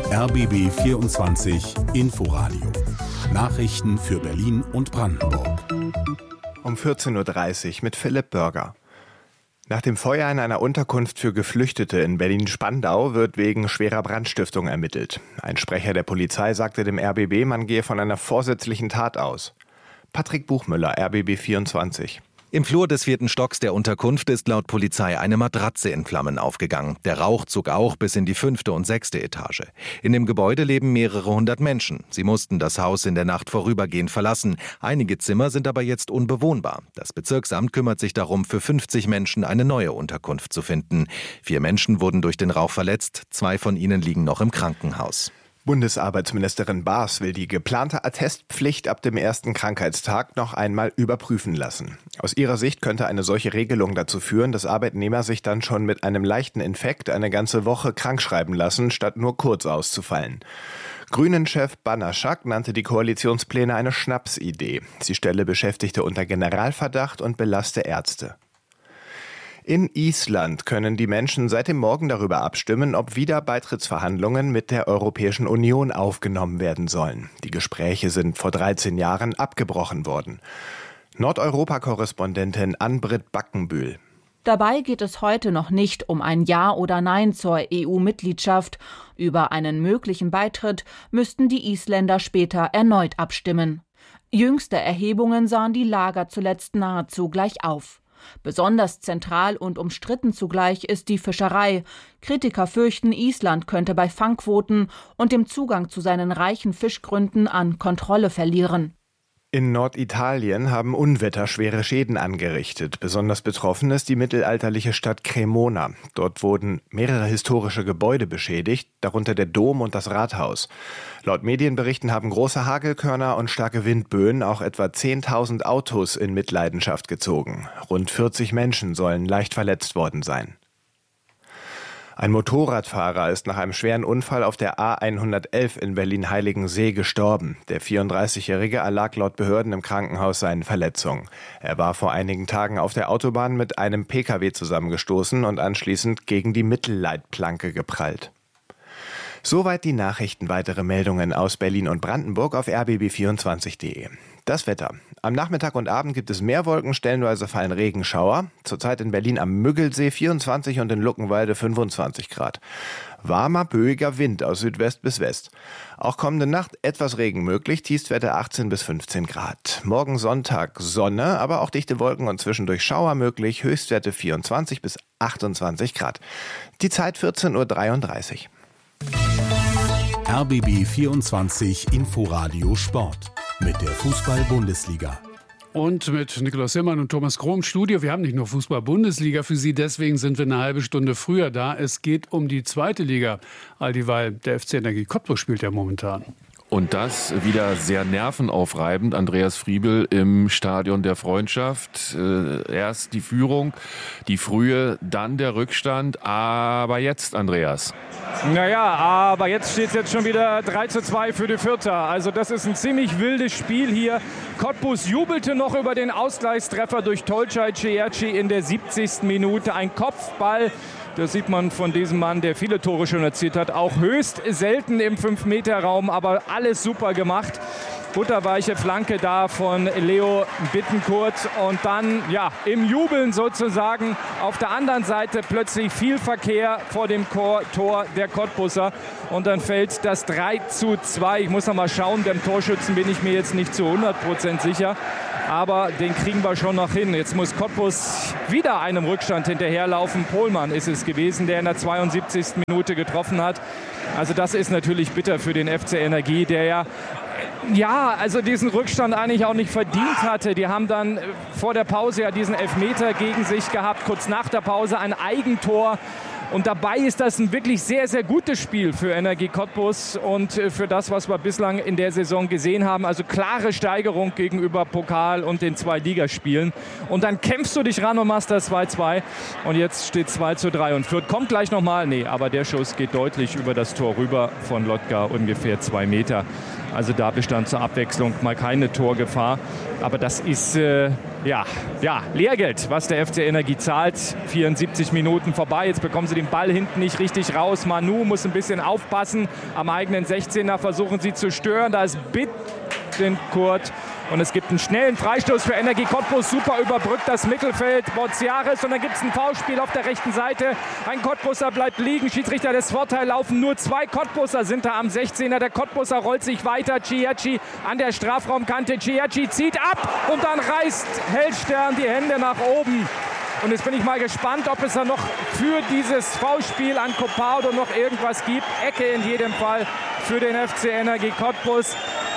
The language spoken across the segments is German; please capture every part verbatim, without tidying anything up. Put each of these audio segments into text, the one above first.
R B B vierundzwanzig Inforadio. Nachrichten für Berlin und Brandenburg. Um vierzehn Uhr dreißig mit Philipp Börger. Nach dem Feuer in einer Unterkunft für Geflüchtete in Berlin-Spandau wird wegen schwerer Brandstiftung ermittelt. Ein Sprecher der Polizei sagte dem R B B, man gehe von einer vorsätzlichen Tat aus. Patrick Buchmüller, R B B vierundzwanzig. Im Flur des vierten Stocks der Unterkunft ist laut Polizei eine Matratze in Flammen aufgegangen. Der Rauch zog auch bis in die fünfte und sechste Etage. In dem Gebäude leben mehrere hundert Menschen. Sie mussten das Haus in der Nacht vorübergehend verlassen. Einige Zimmer sind aber jetzt unbewohnbar. Das Bezirksamt kümmert sich darum, für fünfzig Menschen eine neue Unterkunft zu finden. Vier Menschen wurden durch den Rauch verletzt. Zwei von ihnen liegen noch im Krankenhaus. Bundesarbeitsministerin Baas will die geplante Attestpflicht ab dem ersten Krankheitstag noch einmal überprüfen lassen. Aus ihrer Sicht könnte eine solche Regelung dazu führen, dass Arbeitnehmer sich dann schon mit einem leichten Infekt eine ganze Woche krankschreiben lassen, statt nur kurz auszufallen. Grünen-Chef Banaschak nannte die Koalitionspläne eine Schnapsidee. Sie stelle Beschäftigte unter Generalverdacht und belaste Ärzte. In Island können die Menschen seit dem Morgen darüber abstimmen, ob wieder Beitrittsverhandlungen mit der Europäischen Union aufgenommen werden sollen. Die Gespräche sind vor dreizehn Jahren abgebrochen worden. Nordeuropa-Korrespondentin Ann-Britt Backenbühl. Dabei geht es heute noch nicht um ein Ja oder Nein zur E U-Mitgliedschaft. Über einen möglichen Beitritt müssten die Isländer später erneut abstimmen. Jüngste Erhebungen sahen die Lager zuletzt nahezu gleich auf. Besonders zentral und umstritten zugleich ist die Fischerei. Kritiker fürchten, Island könnte bei Fangquoten und dem Zugang zu seinen reichen Fischgründen an Kontrolle verlieren. In Norditalien haben Unwetter schwere Schäden angerichtet. Besonders betroffen ist die mittelalterliche Stadt Cremona. Dort wurden mehrere historische Gebäude beschädigt, darunter der Dom und das Rathaus. Laut Medienberichten haben große Hagelkörner und starke Windböen auch etwa zehntausend Autos in Mitleidenschaft gezogen. Rund vierzig Menschen sollen leicht verletzt worden sein. Ein Motorradfahrer ist nach einem schweren Unfall auf der A hundertelf in Berlin-Heiligensee gestorben. Der vierunddreißigjährige erlag laut Behörden im Krankenhaus seinen Verletzungen. Er war vor einigen Tagen auf der Autobahn mit einem Pkw zusammengestoßen und anschließend gegen die Mittelleitplanke geprallt. Soweit die Nachrichten. Weitere Meldungen aus Berlin und Brandenburg auf r b b vierundzwanzig punkt de. Das Wetter. Am Nachmittag und Abend gibt es mehr Wolken, stellenweise fallen Regenschauer. Zurzeit in Berlin am Müggelsee vierundzwanzig und in Luckenwalde fünfundzwanzig Grad. Warmer, böiger Wind aus Südwest bis West. Auch kommende Nacht etwas Regen möglich, Tiefstwerte achtzehn bis fünfzehn Grad. Morgen Sonntag Sonne, aber auch dichte Wolken und zwischendurch Schauer möglich, Höchstwerte vierundzwanzig bis achtundzwanzig Grad. Die Zeit vierzehn Uhr dreiunddreißig. R B B vierundzwanzig Inforadio Sport mit der Fußball-Bundesliga. Und mit Nikolaus Hillmann und Thomas Kroh im Studio. Wir haben nicht nur Fußball-Bundesliga für Sie, deswegen sind wir eine halbe Stunde früher da. Es geht um die zweite Liga, all dieweil der F C Energie Cottbus spielt ja momentan. Und das wieder sehr nervenaufreibend. Andreas Friebel im Stadion der Freundschaft. Äh, erst die Führung, die frühe, dann der Rückstand. Aber jetzt, Andreas. Naja, aber jetzt steht es jetzt schon wieder drei zu zwei für die Vierter. Also das ist ein ziemlich wildes Spiel hier. Cottbus jubelte noch über den Ausgleichstreffer durch Tolcay Cerci in der siebzigsten Minute. Ein Kopfball. Das sieht man von diesem Mann, der viele Tore schon erzielt hat. Auch höchst selten im fünf Meter Raum, aber alles super gemacht. Butterweiche Flanke da von Leo Bittencourt. Und dann, ja, im Jubeln sozusagen auf der anderen Seite plötzlich viel Verkehr vor dem Tor der Cottbusser. Und dann fällt das drei zu zwei. Ich muss noch mal schauen, beim Torschützen bin ich mir jetzt nicht zu hundert Prozent sicher. Aber den kriegen wir schon noch hin. Jetzt muss Cottbus wieder einem Rückstand hinterherlaufen. Pohlmann ist es gewesen, der in der zweiundsiebzigsten Minute getroffen hat. Also das ist natürlich bitter für den F C Energie, der ja, ja, also diesen Rückstand eigentlich auch nicht verdient hatte. Die haben dann vor der Pause ja diesen Elfmeter gegen sich gehabt. Kurz nach der Pause ein Eigentor. Und dabei ist das ein wirklich sehr, sehr gutes Spiel für Energie Cottbus und für das, was wir bislang in der Saison gesehen haben. Also klare Steigerung gegenüber Pokal und den zwei Ligaspielen. Und dann kämpfst du dich ran und machst das zwei zu zwei. Und jetzt steht zwei zu drei. Und Fürth kommt gleich nochmal. Nee, aber der Schuss geht deutlich über das Tor rüber von Lotka, ungefähr zwei Meter. Also da bestand zur Abwechslung mal keine Torgefahr. Aber das ist, äh, Ja, ja, Lehrgeld, was der F C Energie zahlt. vierundsiebzig Minuten vorbei. Jetzt bekommen sie den Ball hinten nicht richtig raus. Manu muss ein bisschen aufpassen. Am eigenen sechzehner versuchen sie zu stören. Da ist Bittencourt. Und es gibt einen schnellen Freistoß für Energie Cottbus. Super überbrückt das Mittelfeld. Boziaris. Und dann gibt es ein Foulspiel auf der rechten Seite. Ein Cottbuser bleibt liegen. Schiedsrichter des Vorteil laufen. Nur zwei Cottbuser sind da am sechzehner. Der Cottbuser rollt sich weiter. Ciacci an der Strafraumkante. Ciacci zieht ab. Und dann reißt Hellstern die Hände nach oben. Und jetzt bin ich mal gespannt, ob es da noch für dieses Foulspiel an Copardo noch irgendwas gibt. Ecke in jedem Fall für den F C Energie Cottbus.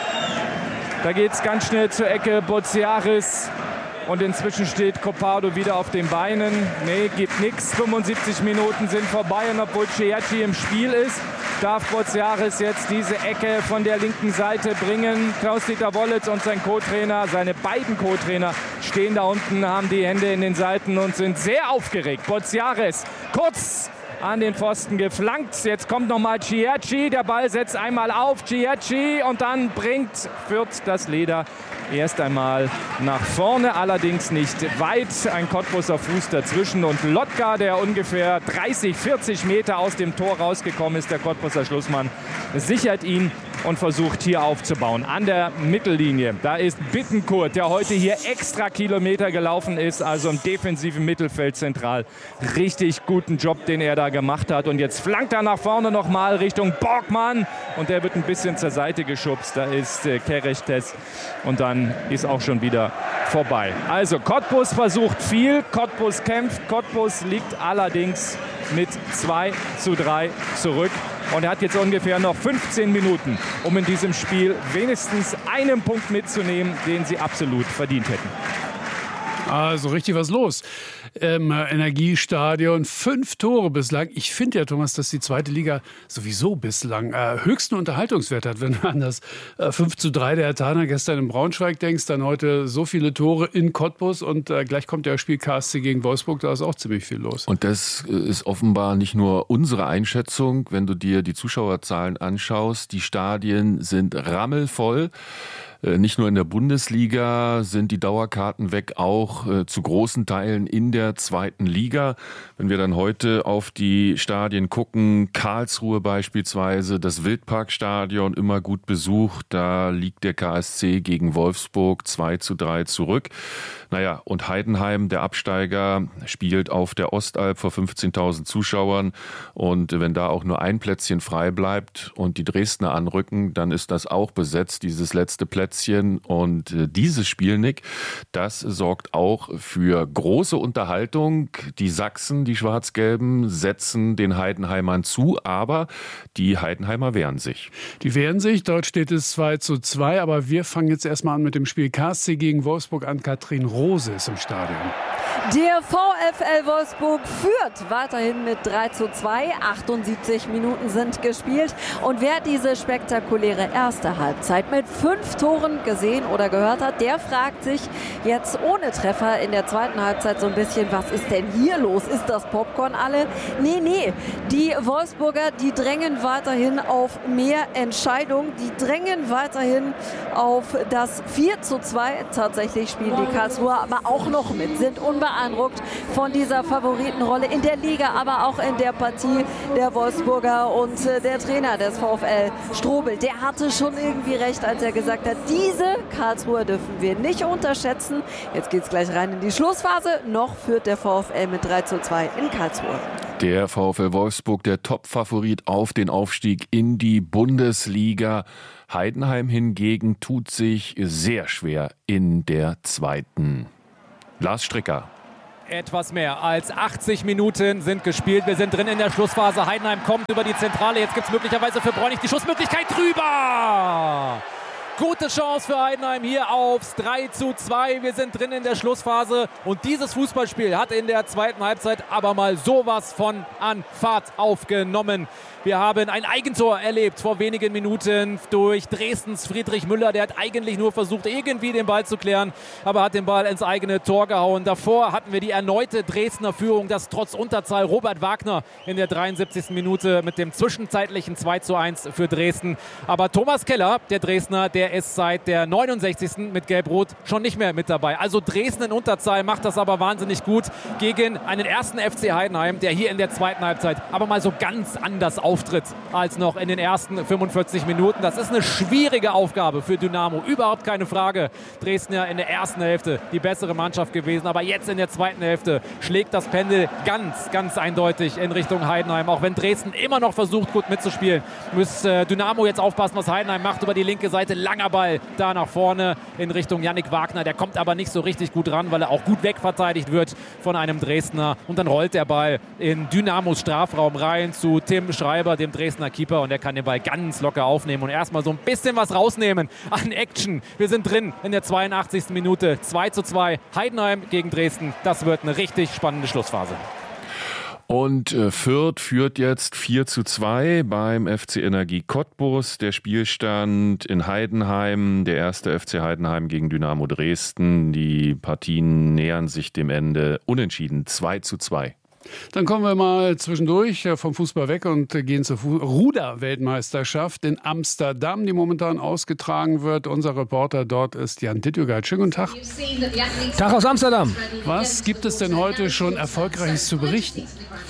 Da geht es ganz schnell zur Ecke, Boziaris. Und inzwischen steht Copardo wieder auf den Beinen. Nee, gibt nichts. fünfundsiebzig Minuten sind vorbei. Und obwohl Ciacci im Spiel ist, darf Boziaris jetzt diese Ecke von der linken Seite bringen. Klaus-Dieter Wollitz und sein Co-Trainer, seine beiden Co-Trainer stehen da unten, haben die Hände in den Seiten und sind sehr aufgeregt. Boziaris kurz an den Pfosten geflankt. Jetzt kommt nochmal Ciacci. Der Ball setzt einmal auf. Ciacci und dann bringt Fürth das Leder erst einmal nach vorne. Allerdings nicht weit. Ein Cottbuser Fuß dazwischen. Und Lotka, der ungefähr dreißig, vierzig Meter aus dem Tor rausgekommen ist, der Cottbuser Schlussmann, sichert ihn und versucht hier aufzubauen. An der Mittellinie, da ist Bittencourt, der heute hier extra Kilometer gelaufen ist, also im defensiven Mittelfeld zentral. Richtig guten Job, den er da gemacht hat. Und jetzt flankt er nach vorne nochmal Richtung Borgmann und der wird ein bisschen zur Seite geschubst. Da ist äh, Kerechtes und dann ist auch schon wieder vorbei. Also Cottbus versucht viel, Cottbus kämpft, Cottbus liegt allerdings mit zwei zu drei zurück. Und er hat jetzt ungefähr noch fünfzehn Minuten, um in diesem Spiel wenigstens einen Punkt mitzunehmen, den sie absolut verdient hätten. Also richtig was los im Energiestadion. Fünf Tore bislang. Ich finde ja, Thomas, dass die zweite Liga sowieso bislang äh, höchsten Unterhaltungswert hat. Wenn du an das äh, fünf zu drei der Herthaner gestern in Braunschweig denkst, dann heute so viele Tore in Cottbus und äh, gleich kommt ja das Spiel K S C gegen Wolfsburg, da ist auch ziemlich viel los. Und das ist offenbar nicht nur unsere Einschätzung, wenn du dir die Zuschauerzahlen anschaust. Die Stadien sind rammelvoll. Nicht nur in der Bundesliga sind die Dauerkarten weg, auch äh, zu großen Teilen in der zweiten Liga. Wenn wir dann heute auf die Stadien gucken, Karlsruhe beispielsweise, das Wildparkstadion immer gut besucht, da liegt der K S C gegen Wolfsburg zwei zu drei zurück. Naja, und Heidenheim, der Absteiger, spielt auf der Ostalb vor fünfzehntausend Zuschauern. Und wenn da auch nur ein Plätzchen frei bleibt und die Dresdner anrücken, dann ist das auch besetzt, dieses letzte Plätzchen. Und dieses Spiel, Nick, das sorgt auch für große Unterhaltung. Die Sachsen, die Schwarz-Gelben, setzen den Heidenheimern zu, aber die Heidenheimer wehren sich. Die wehren sich, dort steht es zwei zu zwei, aber wir fangen jetzt erstmal an mit dem Spiel K S C gegen Wolfsburg an. Katrin Rose ist im Stadion. Der VfL Wolfsburg führt weiterhin mit drei zu zwei. achtundsiebzig Minuten sind gespielt. Und wer diese spektakuläre erste Halbzeit mit fünf Toren gesehen oder gehört hat, der fragt sich jetzt ohne Treffer in der zweiten Halbzeit so ein bisschen, was ist denn hier los? Ist das Popcorn alle? Nee, nee. Die Wolfsburger, die drängen weiterhin auf mehr Entscheidung. Die drängen weiterhin auf das vier zu zwei. Tatsächlich spielen die Karlsruher aber auch noch mit, sind unbeeindruckt von dieser Favoritenrolle in der Liga, aber auch in der Partie der Wolfsburger. Und der Trainer des VfL, Strobel, der hatte schon irgendwie recht, als er gesagt hat, diese Karlsruher dürfen wir nicht unterschätzen. Jetzt geht es gleich rein in die Schlussphase. Noch führt der VfL mit drei zu zwei in Karlsruhe. Der VfL Wolfsburg, der Top-Favorit auf den Aufstieg in die Bundesliga. Heidenheim hingegen tut sich sehr schwer in der zweiten. Lars Stricker. Etwas mehr als achtzig Minuten sind gespielt. Wir sind drin in der Schlussphase. Heidenheim kommt über die Zentrale. Jetzt gibt es möglicherweise für Bräunig die Schussmöglichkeit drüber. Gute Chance für Heidenheim hier aufs drei zu zwei. Wir sind drin in der Schlussphase. Und dieses Fußballspiel hat in der zweiten Halbzeit aber mal sowas von an Fahrt aufgenommen. Wir haben ein Eigentor erlebt vor wenigen Minuten durch Dresdens Friedrich Müller. Der hat eigentlich nur versucht, irgendwie den Ball zu klären, aber hat den Ball ins eigene Tor gehauen. Davor hatten wir die erneute Dresdner Führung, das trotz Unterzahl Robert Wagner in der dreiundsiebzigsten Minute mit dem zwischenzeitlichen zwei zu eins für Dresden. Aber Thomas Keller, der Dresdner, der der ist seit der neunundsechzigsten mit Gelb-Rot schon nicht mehr mit dabei. Also Dresden in Unterzahl macht das aber wahnsinnig gut gegen einen ersten F C Heidenheim, der hier in der zweiten Halbzeit aber mal so ganz anders auftritt als noch in den ersten fünfundvierzig Minuten. Das ist eine schwierige Aufgabe für Dynamo, überhaupt keine Frage. Dresden ja in der ersten Hälfte die bessere Mannschaft gewesen, aber jetzt in der zweiten Hälfte schlägt das Pendel ganz, ganz eindeutig in Richtung Heidenheim. Auch wenn Dresden immer noch versucht, gut mitzuspielen, muss äh, Dynamo jetzt aufpassen, was Heidenheim macht über die linke Seite. Langer Ball da nach vorne in Richtung Yannick Wagner. Der kommt aber nicht so richtig gut ran, weil er auch gut wegverteidigt wird von einem Dresdner. Und dann rollt der Ball in Dynamos Strafraum rein zu Tim Schreiber, dem Dresdner Keeper. Und der kann den Ball ganz locker aufnehmen und erstmal so ein bisschen was rausnehmen an Action. Wir sind drin in der zweiundachtzigsten Minute. zwei zu zwei. Heidenheim gegen Dresden. Das wird eine richtig spannende Schlussphase. Und äh, Fürth führt jetzt vier zu zwei beim F C Energie Cottbus. Der Spielstand in Heidenheim, der erste F C Heidenheim gegen Dynamo Dresden. Die Partien nähern sich dem Ende. Unentschieden zwei zu zwei. Dann kommen wir mal zwischendurch vom Fußball weg und gehen zur Ruder-Weltmeisterschaft in Amsterdam, die momentan ausgetragen wird. Unser Reporter dort ist Jan Dittügeit. Schönen guten Tag. Tag aus Amsterdam. Was gibt es denn heute schon Erfolgreiches zu berichten?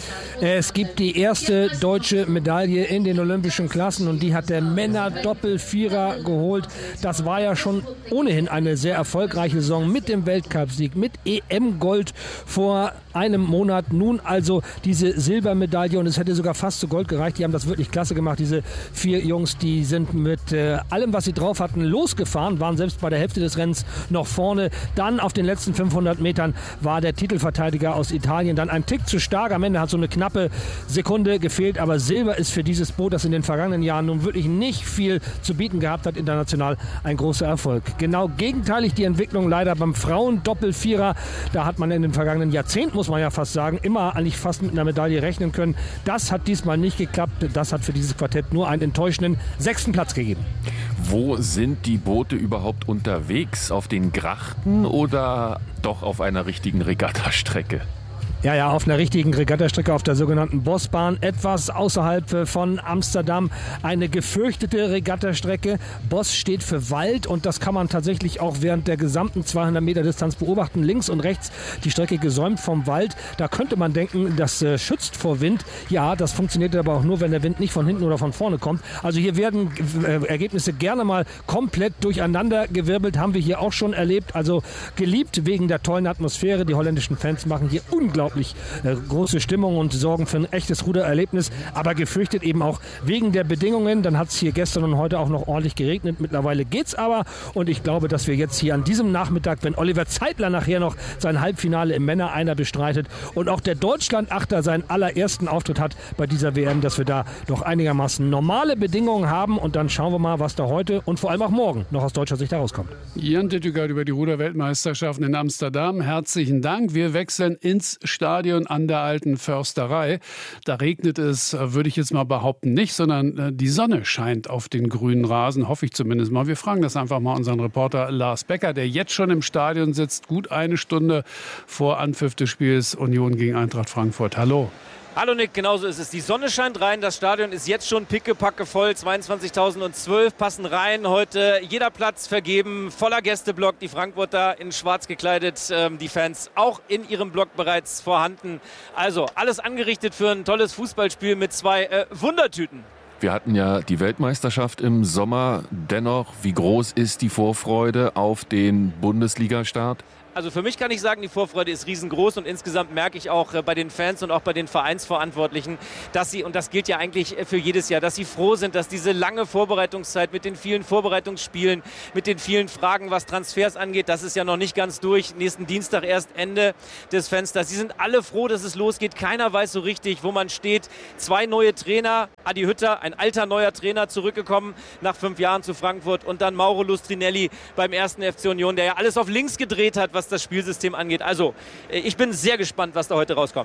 Es gibt die erste deutsche Medaille in den olympischen Klassen und die hat der Männer-Doppel-Vierer geholt. Das war ja schon ohnehin eine sehr erfolgreiche Saison mit dem Weltcupsieg, mit E M-Gold vor einem Monat. Nun also diese Silbermedaille und es hätte sogar fast zu Gold gereicht. Die haben das wirklich klasse gemacht, diese vier Jungs. Die sind mit äh, allem, was sie drauf hatten, losgefahren, waren selbst bei der Hälfte des Rennens noch vorne. Dann auf den letzten fünfhundert Metern war der Titelverteidiger aus Italien dann ein Tick zu stark. Am Ende hat so eine knappe Sekunde gefehlt, aber Silber ist für dieses Boot, das in den vergangenen Jahren nun wirklich nicht viel zu bieten gehabt hat, international ein großer Erfolg. Genau gegenteilig die Entwicklung leider beim Frauen-Doppel-Vierer. Da hat man in den vergangenen Jahrzehnten, muss man ja fast sagen, immer eigentlich fast mit einer Medaille rechnen können. Das hat diesmal nicht geklappt. Das hat für dieses Quartett nur einen enttäuschenden sechsten Platz gegeben. Wo sind die Boote überhaupt unterwegs? Auf den Grachten oder doch auf einer richtigen Regattastrecke? Ja, ja, auf einer richtigen Regattastrecke auf der sogenannten Bosbahn, etwas außerhalb von Amsterdam. Eine gefürchtete Regattastrecke. Bos steht für Wald und das kann man tatsächlich auch während der gesamten zweihundert Meter Distanz beobachten. Links und rechts die Strecke gesäumt vom Wald. Da könnte man denken, das äh, schützt vor Wind. Ja, das funktioniert aber auch nur, wenn der Wind nicht von hinten oder von vorne kommt. Also hier werden äh, Ergebnisse gerne mal komplett durcheinander gewirbelt. Haben wir hier auch schon erlebt. Also geliebt wegen der tollen Atmosphäre. Die holländischen Fans machen hier unglaublich große Stimmung und sorgen für ein echtes Rudererlebnis, aber gefürchtet eben auch wegen der Bedingungen. Dann hat es hier gestern und heute auch noch ordentlich geregnet. Mittlerweile geht's aber und ich glaube, dass wir jetzt hier an diesem Nachmittag, wenn Oliver Zeitler nachher noch sein Halbfinale im Männer-Einer bestreitet und auch der Deutschland-Achter seinen allerersten Auftritt hat bei dieser W M, dass wir da doch einigermaßen normale Bedingungen haben und dann schauen wir mal, was da heute und vor allem auch morgen noch aus deutscher Sicht herauskommt. Jan Dittügeit über die Ruder-Weltmeisterschaften in Amsterdam. Herzlichen Dank. Wir wechseln ins Stadion an der Alten Försterei. Da regnet es, würde ich jetzt mal behaupten, nicht, sondern die Sonne scheint auf den grünen Rasen, hoffe ich zumindest mal. Wir fragen das einfach mal unseren Reporter Lars Becker, der jetzt schon im Stadion sitzt, gut eine Stunde vor Anpfiff des Spiels Union gegen Eintracht Frankfurt. Hallo. Hallo Nick, genauso ist es. Die Sonne scheint rein, das Stadion ist jetzt schon pickepacke voll, zweiundzwanzigtausendzwölf passen rein. Heute jeder Platz vergeben, voller Gästeblock, die Frankfurter in schwarz gekleidet, ähm, die Fans auch in ihrem Block bereits vorhanden. Also alles angerichtet für ein tolles Fußballspiel mit zwei äh, Wundertüten. Wir hatten ja die Weltmeisterschaft im Sommer. Dennoch, wie groß ist die Vorfreude auf den Bundesliga-Start? Also für mich kann ich sagen, die Vorfreude ist riesengroß und insgesamt merke ich auch bei den Fans und auch bei den Vereinsverantwortlichen, dass sie, und das gilt ja eigentlich für jedes Jahr, dass sie froh sind, dass diese lange Vorbereitungszeit mit den vielen Vorbereitungsspielen, mit den vielen Fragen, was Transfers angeht, das ist ja noch nicht ganz durch. Nächsten Dienstag erst Ende des Fensters. Sie sind alle froh, dass es losgeht. Keiner weiß so richtig, wo man steht. Zwei neue Trainer, Adi Hütter, ein alter neuer Trainer, zurückgekommen nach fünf Jahren zu Frankfurt und dann Mauro Lustrinelli beim ersten F C Union, der ja alles auf links gedreht hat, was das Spielsystem angeht. Also, ich bin sehr gespannt, was da heute rauskommt.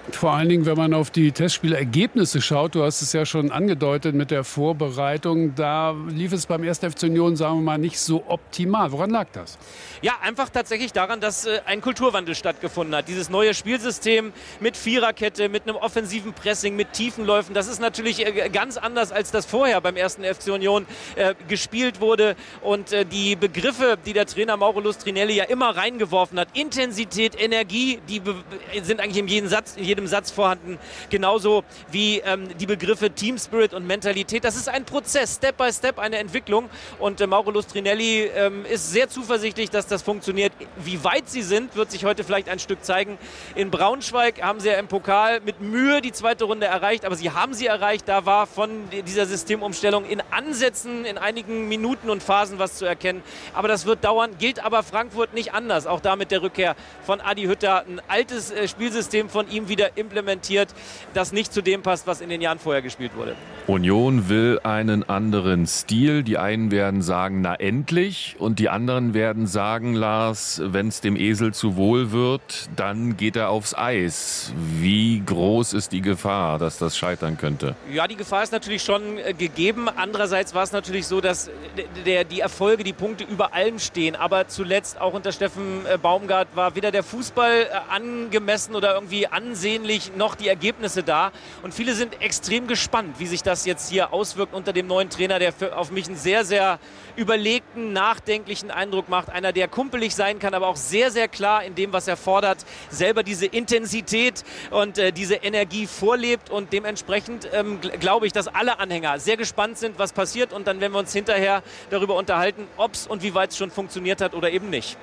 Vor allen Dingen, wenn man auf die Testspielergebnisse schaut, du hast es ja schon angedeutet mit der Vorbereitung, da lief es beim ersten F C Union, sagen wir mal, nicht so optimal. Woran lag das? Ja, einfach tatsächlich daran, dass äh, ein Kulturwandel stattgefunden hat. Dieses neue Spielsystem mit Viererkette, mit einem offensiven Pressing, mit Tiefenläufen, das ist natürlich äh, ganz anders, als das vorher beim ersten F C Union äh, gespielt wurde. Und äh, die Begriffe, die der Trainer Mauro Lustrinelli ja immer reingeworfen hat, Intensität, Energie, die sind eigentlich in jedem Satz, in jedem Satz vorhanden. Genauso wie ähm, die Begriffe Team Spirit und Mentalität. Das ist ein Prozess, Step by Step, eine Entwicklung. Und äh, Mauro Lustrinelli ähm, ist sehr zuversichtlich, dass das funktioniert. Wie weit sie sind, wird sich heute vielleicht ein Stück zeigen. In Braunschweig haben sie ja im Pokal mit Mühe die zweite Runde erreicht, aber sie haben sie erreicht. Da war von dieser Systemumstellung in Ansätzen, in einigen Minuten und Phasen was zu erkennen. Aber das wird dauern, gilt aber Frankfurt nicht anders. Auch da mit der Rückkehr von Adi Hütter, ein altes äh, Spielsystem von ihm wieder implementiert, das nicht zu dem passt, was in den Jahren vorher gespielt wurde. Union will einen anderen Stil. Die einen werden sagen, na endlich. Und die anderen werden sagen, Lars, wenn es dem Esel zu wohl wird, dann geht er aufs Eis. Wie groß ist die Gefahr, dass das scheitern könnte? Ja, die Gefahr ist natürlich schon äh, gegeben. Andererseits war es natürlich so, dass der, die Erfolge, die Punkte über allem stehen. Aber zuletzt auch unter Steffen äh, Baumgart war weder der Fußball äh, angemessen oder irgendwie ansehnlich, noch die Ergebnisse da. Und viele sind extrem gespannt, wie sich das jetzt hier auswirkt unter dem neuen Trainer, der für, auf mich einen sehr, sehr überlegten, nachdenklichen Eindruck macht. Einer, der kumpelig sein kann, aber auch sehr, sehr klar in dem, was er fordert, selber diese Intensität und äh, diese Energie vorlebt. Und dementsprechend ähm, gl- glaube ich, dass alle Anhänger sehr gespannt sind, was passiert. Und dann werden wir uns hinterher darüber unterhalten, ob es und wie weit es schon funktioniert hat oder eben nicht.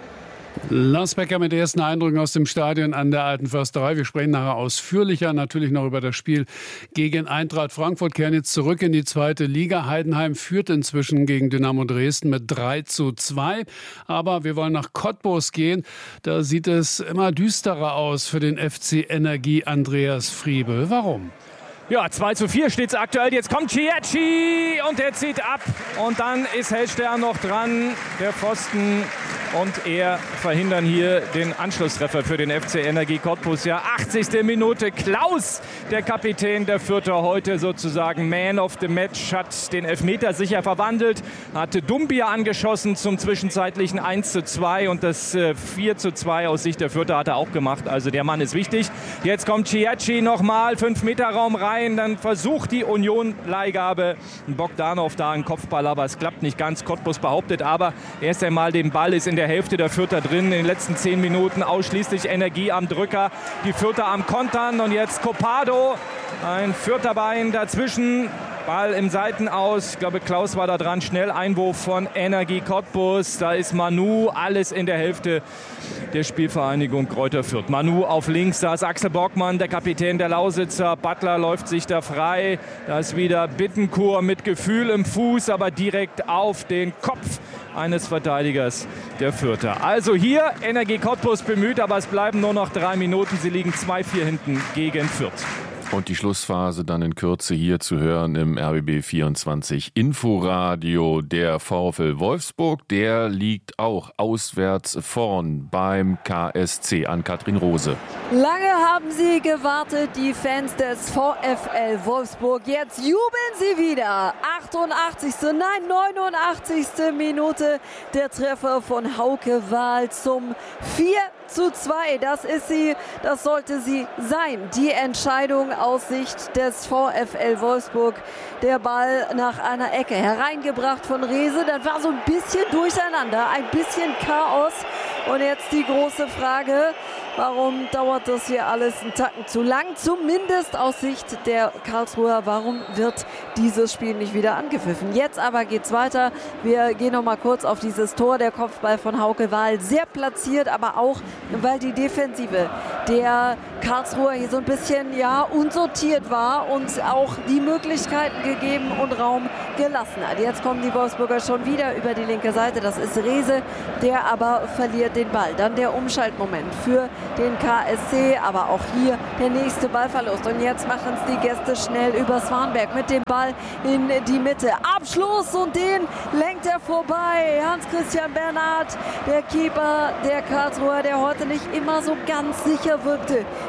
Lars Becker mit ersten Eindrücken aus dem Stadion an der Alten Försterei. Wir sprechen nachher ausführlicher natürlich noch über das Spiel gegen Eintracht Frankfurt. Kehren jetzt zurück in die zweite Liga. Heidenheim führt inzwischen gegen Dynamo Dresden mit drei zu zwei. Aber wir wollen nach Cottbus gehen. Da sieht es immer düsterer aus für den F C Energie Andreas Friebel. Warum? Ja, zwei zu vier steht es aktuell. Jetzt kommt Chiachi und der zieht ab. Und dann ist Hellstern noch dran, der Pfosten. Und er verhindern hier den Anschlusstreffer für den F C Energie Cottbus. Ja, achtzigste Minute. Klaus, der Kapitän der Fürther, heute sozusagen Man of the Match, hat den Elfmeter sicher verwandelt. Hatte Dumbia angeschossen zum zwischenzeitlichen eins zu zwei. Und das äh, vier zu zwei aus Sicht der Fürther hat er auch gemacht. Also der Mann ist wichtig. Jetzt kommt Chiachi nochmal, fünf Meter Raum rein. Dann versucht die Union-Leihgabe. Bogdanov da einen Kopfball, aber es klappt nicht ganz. Cottbus behauptet aber erst einmal, den Ball ist in der Hälfte der Fürther drin. In den letzten zehn Minuten ausschließlich Energie am Drücker. Die Fürther am Kontern und jetzt Copado. Ein Fürther Bein dazwischen. Ball im Seitenaus. Ich glaube, Klaus war da dran. Schnell Einwurf von Energie Cottbus. Da ist Manu. Alles in der Hälfte der Spielvereinigung Greuther Fürth. Manu auf links. Da ist Axel Borgmann, der Kapitän der Lausitzer. Butler läuft sich da frei. Da ist wieder Bittencourt mit Gefühl im Fuß, aber direkt auf den Kopf eines Verteidigers der Fürther. Also hier Energie Cottbus bemüht, aber es bleiben nur noch drei Minuten. Sie liegen zwei vier hinten gegen Fürth. Und die Schlussphase dann in Kürze hier zu hören im R B B vierundzwanzig Inforadio. Der VfL Wolfsburg, der liegt auch auswärts vorn beim K S C an Katrin Rose. Lange haben sie gewartet, die Fans des VfL Wolfsburg. Jetzt jubeln sie wieder. achtundachtzigste Nein, neunundachtzigste Minute. Der Treffer von Hauke Wahl zum vier zu zwei. Das ist sie, das sollte sie sein. Die Entscheidung aus Sicht des VfL Wolfsburg. Der Ball nach einer Ecke hereingebracht von Rehse. Dann war so ein bisschen Durcheinander, ein bisschen Chaos. Und jetzt die große Frage, warum dauert das hier alles einen Tacken zu lang? Zumindest aus Sicht der Karlsruher, warum wird dieses Spiel nicht wieder angepfiffen? Jetzt aber geht's weiter. Wir gehen noch mal kurz auf dieses Tor. Der Kopfball von Hauke Wahl sehr platziert, aber auch, weil die Defensive der Karlsruher hier so ein bisschen ja unsortiert war und auch die Möglichkeiten gegeben und Raum gelassen hat. Jetzt kommen die Wolfsburger schon wieder über die linke Seite. Das ist Rehse, der aber verliert den Ball. Dann der Umschaltmoment für den K S C, aber auch hier der nächste Ballverlust. Und jetzt machen es die Gäste schnell über Swanberg mit dem Ball in die Mitte. Abschluss und den lenkt er vorbei. Hans-Christian Bernhard, der Keeper der Karlsruher, der heute nicht immer so ganz sicher wirkte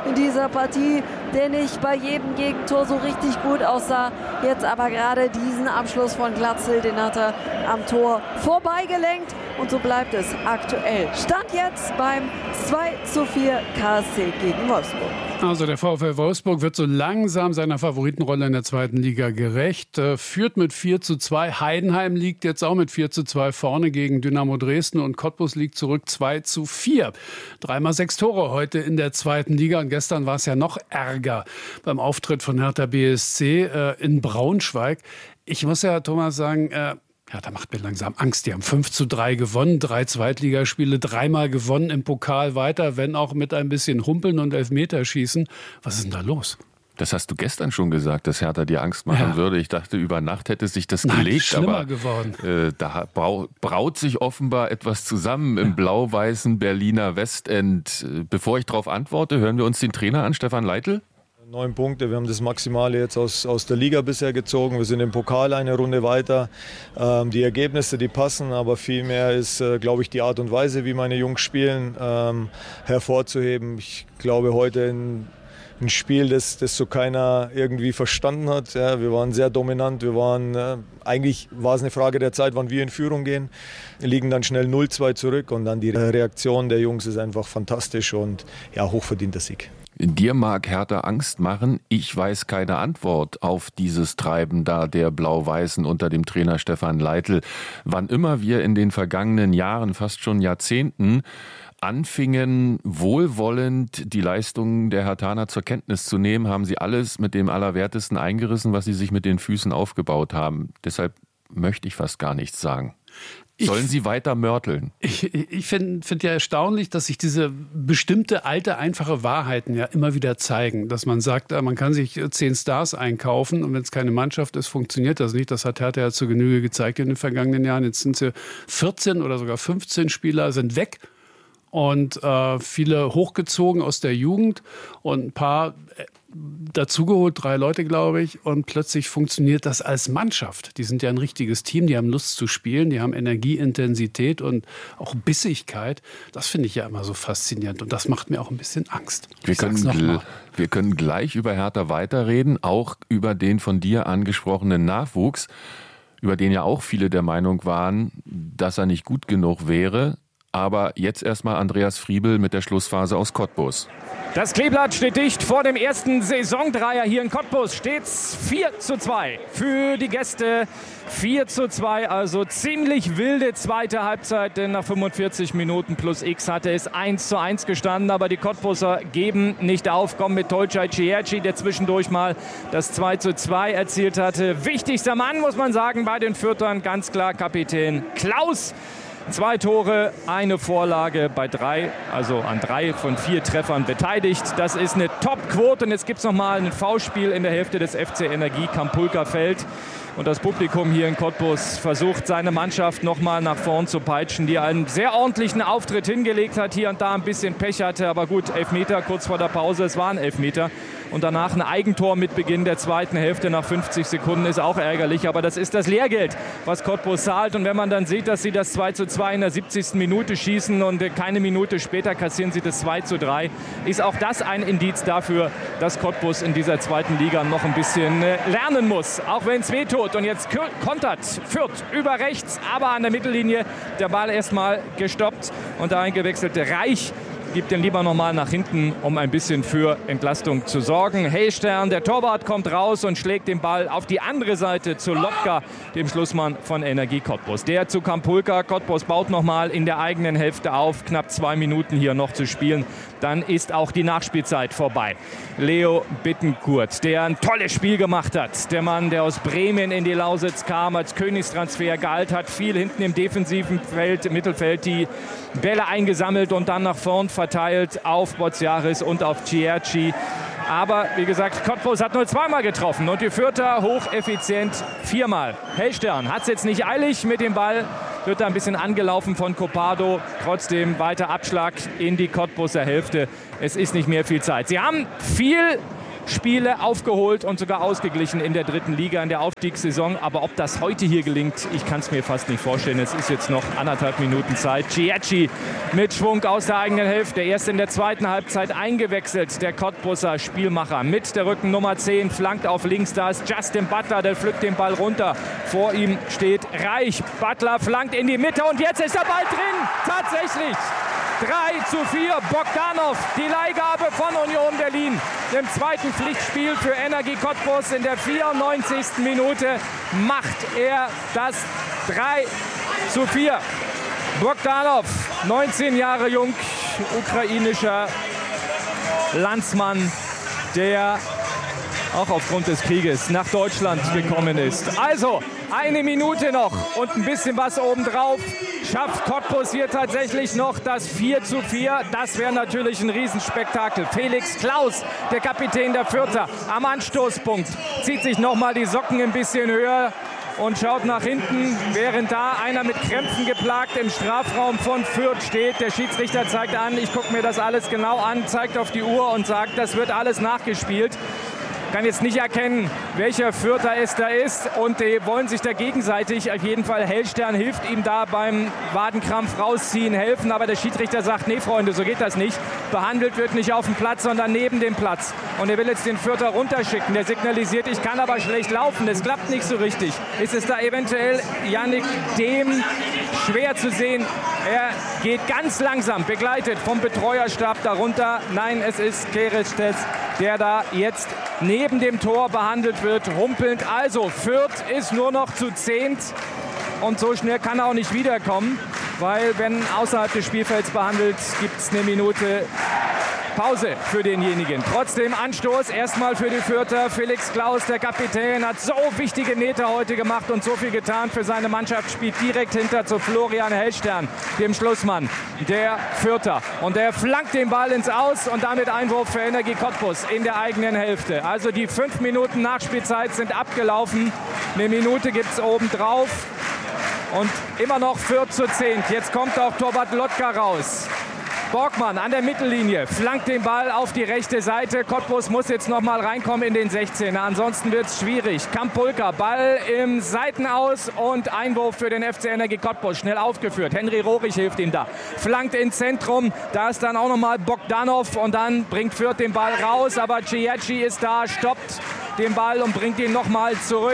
in dieser Partie, der nicht bei jedem Gegentor so richtig gut aussah. Jetzt aber gerade diesen Abschluss von Glatzel, den hat er am Tor vorbeigelenkt. Und so bleibt es aktuell. Stand jetzt beim zwei zu vier K S C gegen Wolfsburg. Also der VfL Wolfsburg wird so langsam seiner Favoritenrolle in der zweiten Liga gerecht. Äh, führt mit vier zu zwei. Heidenheim liegt jetzt auch mit vier zu zwei vorne gegen Dynamo Dresden. Und Cottbus liegt zurück zwei zu vier. Dreimal sechs Tore heute in der zweiten Liga. Und gestern war es ja noch ärger beim Auftritt von Hertha B S C äh, in Braunschweig. Ich muss ja, Thomas, sagen... Äh, Ja, da macht mir langsam Angst. Die haben fünf zu drei gewonnen, drei Zweitligaspiele, dreimal gewonnen im Pokal weiter, wenn auch mit ein bisschen Humpeln und Elfmeterschießen. Was ist denn da los? Das hast du gestern schon gesagt, dass Hertha dir Angst machen ja. würde. Ich dachte, über Nacht hätte sich das Nein, gelegt. Schlimmer aber geworden. Äh, da braut sich offenbar etwas zusammen im ja. blau-weißen Berliner Westend. Bevor ich darauf antworte, hören wir uns den Trainer an, Stefan Leitl. Neun Punkte, wir haben das Maximale jetzt aus, aus der Liga bisher gezogen. Wir sind im Pokal eine Runde weiter. Ähm, die Ergebnisse, die passen, aber vielmehr ist, äh, glaube ich, die Art und Weise, wie meine Jungs spielen, ähm, hervorzuheben. Ich glaube, heute ein, ein Spiel, das, das so keiner irgendwie verstanden hat. Ja, wir waren sehr dominant. Wir waren, äh, eigentlich war es eine Frage der Zeit, wann wir in Führung gehen. Wir liegen dann schnell null zwei zurück und dann die Reaktion der Jungs ist einfach fantastisch und ja, hochverdienter Sieg. Dir mag Hertha Angst machen. Ich weiß keine Antwort auf dieses Treiben da der Blau-Weißen unter dem Trainer Stefan Leitl. Wann immer wir in den vergangenen Jahren, fast schon Jahrzehnten, anfingen, wohlwollend die Leistungen der Herthaner zur Kenntnis zu nehmen, haben sie alles mit dem Allerwertesten eingerissen, was sie sich mit den Füßen aufgebaut haben. Deshalb möchte ich fast gar nichts sagen. Sollen sie weiter mörteln? Ich, ich finde find ja erstaunlich, dass sich diese bestimmte alte, einfache Wahrheiten ja immer wieder zeigen. Dass man sagt, man kann sich zehn Stars einkaufen und wenn es keine Mannschaft ist, funktioniert das nicht. Das hat Hertha ja zur Genüge gezeigt in den vergangenen Jahren. Jetzt sind sie vierzehn oder sogar fünfzehn Spieler sind weg. Und äh, viele hochgezogen aus der Jugend und ein paar dazugeholt, drei Leute, glaube ich. Und plötzlich funktioniert das als Mannschaft. Die sind ja ein richtiges Team, die haben Lust zu spielen, die haben Energie, Intensität und auch Bissigkeit. Das finde ich ja immer so faszinierend und das macht mir auch ein bisschen Angst. Wir können, gl- wir können gleich über Hertha weiterreden, auch über den von dir angesprochenen Nachwuchs, über den ja auch viele der Meinung waren, dass er nicht gut genug wäre. Aber jetzt erstmal Andreas Friebel mit der Schlussphase aus Cottbus. Das Kleeblatt steht dicht vor dem ersten Saisondreier hier in Cottbus. Steht's vier zu zwei für die Gäste. vier zu zwei, also ziemlich wilde zweite Halbzeit, denn nach fünfundvierzig Minuten plus X hatte es eins zu eins gestanden. Aber die Cottbuser geben nicht auf, kommen mit Tolcay Cierci, der zwischendurch mal das zwei zu zwei erzielt hatte. Wichtigster Mann, muss man sagen, bei den Fürthern ganz klar Kapitän Klaus. Zwei Tore, eine Vorlage bei drei, also an drei von vier Treffern beteiligt. Das ist eine Top-Quote und jetzt gibt es nochmal ein Foulspiel in der Hälfte des F C Energie Kampulka-Feld. Und das Publikum hier in Cottbus versucht, seine Mannschaft nochmal nach vorn zu peitschen, die einen sehr ordentlichen Auftritt hingelegt hat, hier und da ein bisschen Pech hatte. Aber gut, Elfmeter kurz vor der Pause, es waren Elfmeter. Und danach ein Eigentor mit Beginn der zweiten Hälfte nach fünfzig Sekunden ist auch ärgerlich. Aber das ist das Lehrgeld, was Cottbus zahlt. Und wenn man dann sieht, dass sie das zwei zu zwei in der siebzigsten Minute schießen und keine Minute später kassieren sie das zwei zu drei, ist auch das ein Indiz dafür, dass Cottbus in dieser zweiten Liga noch ein bisschen lernen muss. Auch wenn es wehtut. Und jetzt kontert Fürth über rechts, aber an der Mittellinie der Ball erstmal gestoppt. Und der eingewechselte Reich gibt den lieber nochmal nach hinten, um ein bisschen für Entlastung zu sorgen. Heystern, der Torwart, kommt raus und schlägt den Ball auf die andere Seite zu Lotka, dem Schlussmann von Energie Cottbus. Der zu Kampulka. Cottbus baut nochmal in der eigenen Hälfte auf. Knapp zwei Minuten hier noch zu spielen. Dann ist auch die Nachspielzeit vorbei. Leo Bittencourt, der ein tolles Spiel gemacht hat. Der Mann, der aus Bremen in die Lausitz kam, als Königstransfer gehalten hat. Viel hinten im defensiven Feld, im Mittelfeld die Bälle eingesammelt und dann nach vorn verteilt auf Bozzaris und auf Cierci. Aber wie gesagt, Cottbus hat nur zweimal getroffen und die Fürther hocheffizient viermal. Heystern hat es jetzt nicht eilig mit dem Ball, wird da ein bisschen angelaufen von Copado. Trotzdem weiter Abschlag in die Cottbuser Hälfte. Es ist nicht mehr viel Zeit. Sie haben viel Spiele aufgeholt und sogar ausgeglichen in der dritten Liga in der Aufstiegssaison. Aber ob das heute hier gelingt, ich kann es mir fast nicht vorstellen. Es ist jetzt noch anderthalb Minuten Zeit. Ciecci mit Schwung aus der eigenen Hälfte. Erst in der zweiten Halbzeit eingewechselt. Der Cottbuser Spielmacher mit der Rückennummer zehn. Flankt auf links. Da ist Justin Butler. Der pflückt den Ball runter. Vor ihm steht Reich. Butler flankt in die Mitte. Und jetzt ist der Ball drin. Tatsächlich. drei zu vier. Bogdanov. Die Leihgabe von Union Berlin. Im zweiten Pflichtspiel für Energie Cottbus in der vierundneunzigsten Minute macht er das drei zu vier. Bogdanov, neunzehn Jahre jung, ukrainischer Landsmann, der auch aufgrund des Krieges nach Deutschland gekommen ist. Also eine Minute noch und ein bisschen was obendrauf. Schafft Cottbus hier tatsächlich noch das vier zu vier. Das wäre natürlich ein Riesenspektakel. Felix Klaus, der Kapitän der Fürther, am Anstoßpunkt, zieht sich nochmal die Socken ein bisschen höher und schaut nach hinten, während da einer mit Krämpfen geplagt im Strafraum von Fürth steht. Der Schiedsrichter zeigt an, ich gucke mir das alles genau an, zeigt auf die Uhr und sagt, das wird alles nachgespielt. Kann jetzt nicht erkennen, welcher Fürther es da ist und die wollen sich da gegenseitig, auf jeden Fall Hellstern hilft ihm da beim Wadenkrampf rausziehen, helfen, aber der Schiedsrichter sagt, nee Freunde, so geht das nicht. Behandelt wird nicht auf dem Platz, sondern neben dem Platz. Und er will jetzt den Fürther runterschicken, der signalisiert, ich kann aber schlecht laufen, das klappt nicht so richtig. Ist es da eventuell Yannick Dehm? Schwer zu sehen, er geht ganz langsam, begleitet vom Betreuerstab darunter. Nein, es ist Kerestes, der da jetzt neben dem Tor behandelt wird, humpelnd. Also Fürth ist nur noch zu zehnt und so schnell kann er auch nicht wiederkommen, weil wenn außerhalb des Spielfelds behandelt, gibt es eine Minute Pause für denjenigen. Trotzdem Anstoß erstmal für die Fürther. Felix Klaus, der Kapitän, hat so wichtige Meter heute gemacht und so viel getan für seine Mannschaft. Spielt direkt hinter zu Florian Hellstern, dem Schlussmann der Fürther. Und der flankt den Ball ins Aus und damit Einwurf für Energie Cottbus in der eigenen Hälfte. Also die fünf Minuten Nachspielzeit sind abgelaufen. Eine Minute gibt es obendrauf. Und immer noch Fürth zu zehnt. Jetzt kommt auch Torwart Lotka raus. Borgmann an der Mittellinie, flankt den Ball auf die rechte Seite. Cottbus muss jetzt noch mal reinkommen in den sechzehner, ansonsten wird es schwierig. Kampulka, Ball im Seitenaus und Einwurf für den F C Energie Cottbus. Schnell aufgeführt, Henry Rohrig hilft ihm da. Flankt ins Zentrum, da ist dann auch noch mal Bogdanov und dann bringt Fürth den Ball raus. Aber Ciecci ist da, stoppt den Ball und bringt ihn noch mal zurück.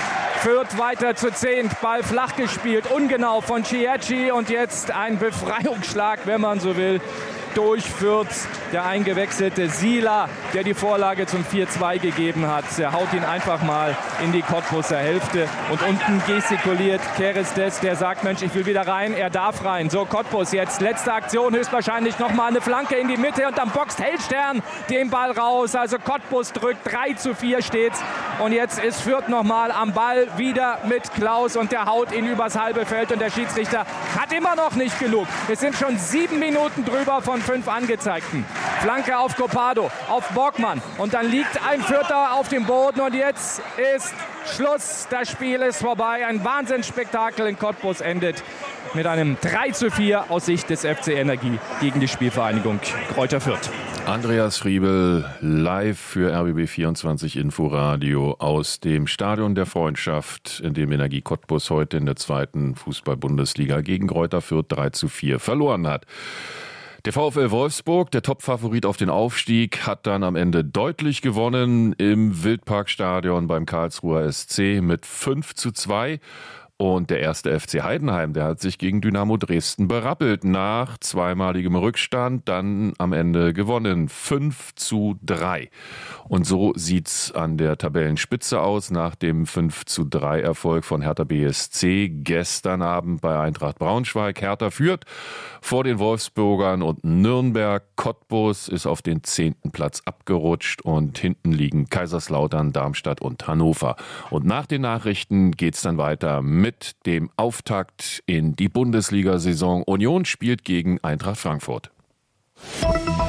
Fürth weiter zu zehn, Ball flach gespielt, ungenau von Ciecci und jetzt ein Befreiungsschlag, wenn man so will, durch Fürth. Der eingewechselte Sila, der die Vorlage zum vier zwei gegeben hat, der haut ihn einfach mal in die Cottbuser Hälfte und unten gestikuliert Kerestes, der sagt, Mensch, ich will wieder rein, er darf rein. So, Cottbus jetzt, letzte Aktion, höchstwahrscheinlich nochmal eine Flanke in die Mitte und dann boxt Hellstern den Ball raus. Also Cottbus drückt, drei zu vier steht's und jetzt ist Fürth nochmal am Ball, wieder mit Klaus und der haut ihn übers halbe Feld und der Schiedsrichter hat immer noch nicht genug. Es sind schon sieben Minuten drüber von fünf angezeigten. Flanke auf Copado, auf Borgmann und dann liegt ein Fürther auf dem Boden und jetzt ist Schluss. Das Spiel ist vorbei. Ein Wahnsinnsspektakel in Cottbus endet mit einem drei zu vier aus Sicht des F C Energie gegen die Spielvereinigung Greuther Fürth. Andreas Friebel live für R B B vierundzwanzig Inforadio aus dem Stadion der Freundschaft, in dem Energie Cottbus heute in der zweiten Fußball-Bundesliga gegen Greuther Fürth drei zu vier verloren hat. Der VfL Wolfsburg, der Topfavorit auf den Aufstieg, hat dann am Ende deutlich gewonnen im Wildparkstadion beim Karlsruher S C mit fünf zu zwei. Und der erste F C Heidenheim, der hat sich gegen Dynamo Dresden berappelt. Nach zweimaligem Rückstand dann am Ende gewonnen. fünf zu drei. Und so sieht's an der Tabellenspitze aus nach dem fünf zu drei Erfolg von Hertha B S C gestern Abend bei Eintracht Braunschweig. Hertha führt vor den Wolfsburgern und Nürnberg. Cottbus ist auf den zehnten Platz abgerutscht und hinten liegen Kaiserslautern, Darmstadt und Hannover. Und nach den Nachrichten geht's dann weiter mit mit dem Auftakt in die Bundesliga-Saison. Union spielt gegen Eintracht Frankfurt.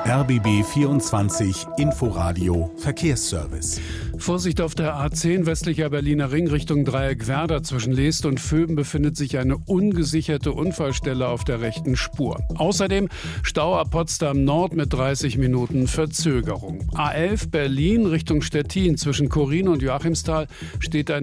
R B B vierundzwanzig Inforadio Verkehrsservice. Vorsicht auf der A zehn westlicher Berliner Ring Richtung Dreieck-Werder. Zwischen Leest und Vöben befindet sich eine ungesicherte Unfallstelle auf der rechten Spur. Außerdem Stau ab Potsdam Nord mit dreißig Minuten Verzögerung. A elf Berlin Richtung Stettin zwischen Chorin und Joachimsthal steht ein